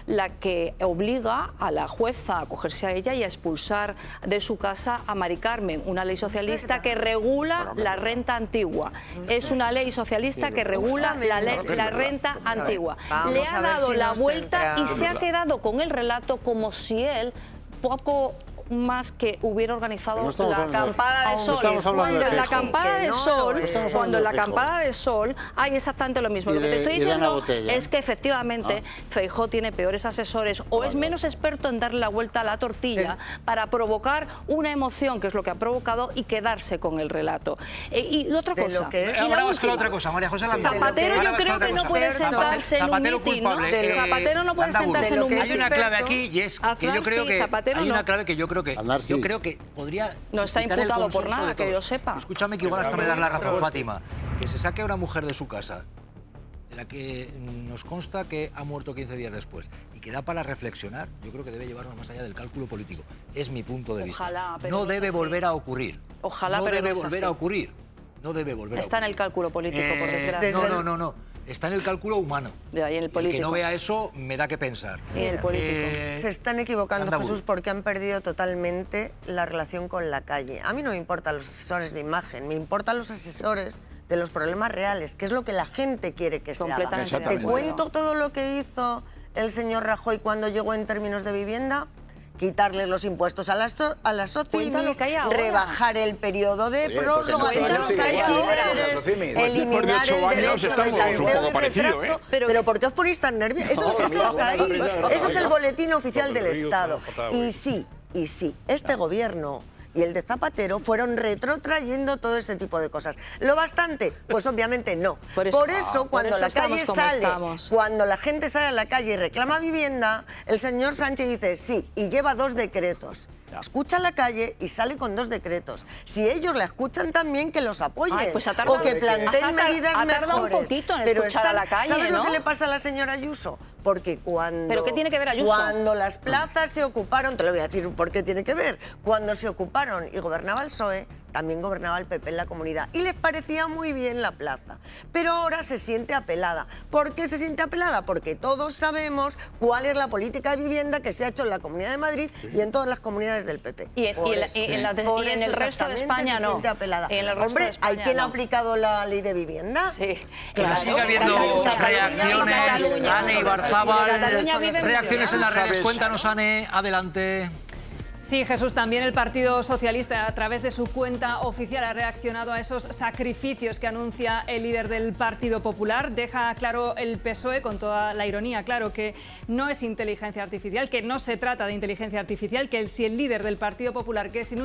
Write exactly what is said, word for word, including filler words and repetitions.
la que obliga a la jueza a acogerse a ella y a expulsar de su casa a Mari Carmen, una ley socialista que regula la renta antigua. Es una ley socialista que regula la, ley, la renta antigua. Le ha dado la vuelta y se ha quedado con el relato como si él poco más que hubiera organizado no la acampada de sol. Cuando en la acampada de sol, cuando en la acampada de sol hay exactamente lo mismo. Lo que te estoy diciendo es que efectivamente ah. Feijóo tiene peores asesores o es menos experto en darle la vuelta a la tortilla es... para provocar una emoción, que es lo que ha provocado, y quedarse con el relato. Eh, y otra de cosa. Que es... Ahora vas con la otra cosa, María José Landau. Zapatero yo creo que no puede sentarse en un mitin, ¿no? Zapatero no puede sentarse en un mitin. Hay una clave aquí y es que yo creo que hay una clave que yo creo que Andar, sí. yo creo que podría... No está imputado por nada, que yo sepa. Escúchame que igual hasta me das la razón, Fátima. Que se saque a una mujer de su casa, de la que nos consta que ha muerto quince días después, y que da para reflexionar, yo creo que debe llevarnos más allá del cálculo político. Es mi punto de vista. Ojalá, pero no no debe es volver a ocurrir. Ojalá, no pero debe no es volver así. a ocurrir. No debe volver Está a en el cálculo político, eh, por desgracia. No, no, no, no. Está en el cálculo humano. De ahí en el político. El que no vea eso me da que pensar. Y el político. Eh, Se están equivocando, Andabur. Jesús, porque han perdido totalmente la relación con la calle. A mí no me importan los asesores de imagen, me importan los asesores de los problemas reales, que es lo que la gente quiere que se haga. Te cuento todo lo que hizo el señor Rajoy cuando llegó en términos de vivienda. Quitarles los impuestos a las, so, a las socimis, rebajar el periodo de prórroga de los alquileres, eliminar el derecho de tanteo y retracto. ¿eh? Pero, pero ¿por qué os ponéis tan nerviosos? Eso, eso está ahí. Eso es el boletín oficial del Estado. Y sí, y sí, este gobierno y el de Zapatero fueron retrotrayendo todo ese tipo de cosas. ¿Lo bastante? Pues obviamente no. Por eso, por eso ah, cuando por eso la calle sale, estamos. cuando la gente sale a la calle y reclama vivienda, el señor Sánchez dice sí, y lleva dos decretos. Escucha la calle y sale con dos decretos. Si ellos la escuchan también, que los apoyen. Ay, pues tardado, o que planteen medidas ha tardado mejores. un poquito en pero escuchar están, a la calle, ¿sabes ¿no? lo que le pasa a la señora Ayuso? Porque cuando... ¿Pero qué tiene que ver Ayuso? Cuando las plazas se ocuparon, te lo voy a decir por qué tiene que ver. Cuando se ocuparon y gobernaba el P S O E, también gobernaba el P P en la comunidad. Y les parecía muy bien la plaza. Pero ahora se siente apelada. ¿Por qué se siente apelada? Porque todos sabemos cuál es la política de vivienda que se ha hecho en la Comunidad de Madrid sí. y en todas las comunidades del P P. Y, y, el, y, en, la de, y en el resto de España se no. Siente apelada. Hombre, ¿hay quien no. ha aplicado la ley de vivienda? Sí. Claro. Sigue habiendo reacciones, Ane Ibarzábal, reacciones en las redes. Cuéntanos, Ane, adelante. Sí, Jesús, también el Partido Socialista, a través de su cuenta oficial, ha reaccionado a esos sacrificios que anuncia el líder del Partido Popular. Deja claro el P S O E, con toda la ironía, claro, que no es inteligencia artificial, que no se trata de inteligencia artificial, que si el líder del Partido Popular, que es